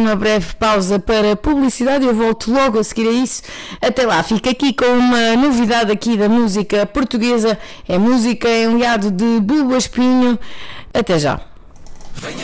uma breve pausa para publicidade e eu volto logo a seguir a isso. Até lá, fico aqui com uma novidade aqui da música portuguesa. É música em leado de Bulbo Espinho. Até já.